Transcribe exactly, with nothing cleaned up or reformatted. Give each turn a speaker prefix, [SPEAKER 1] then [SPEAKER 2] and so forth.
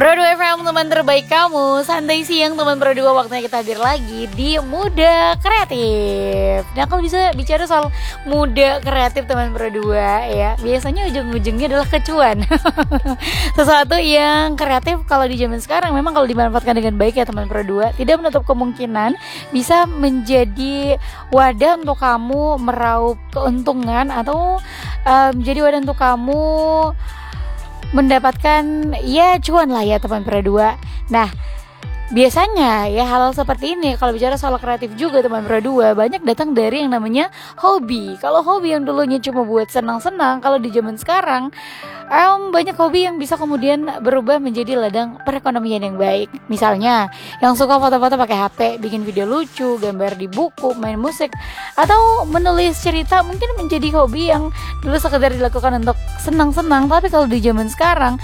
[SPEAKER 1] Pro dua F M, teman terbaik kamu. Santai siang teman Pro dua, waktunya kita hadir lagi di Muda Kreatif. Nah, kalau bisa bicara soal muda kreatif teman Pro dua ya, biasanya ujung-ujungnya adalah kecuan. Sesuatu yang kreatif kalau di zaman sekarang memang kalau dimanfaatkan dengan baik ya teman Pro dua, tidak menutup kemungkinan bisa menjadi wadah untuk kamu meraup keuntungan atau um, jadi wadah untuk kamu mendapatkan ya cuan lah ya teman Pro dua. Nah, biasanya ya hal seperti ini kalau bicara soal kreatif juga teman Pro dua banyak datang dari yang namanya hobi. Kalau hobi yang dulunya cuma buat senang-senang, kalau di zaman sekarang um, banyak hobi yang bisa kemudian berubah menjadi ladang perekonomian yang baik. Misalnya yang suka foto-foto pakai H P, bikin video lucu, gambar di buku, main musik, atau menulis cerita, mungkin menjadi hobi yang dulu sekedar dilakukan untuk senang-senang. Tapi kalau di zaman sekarang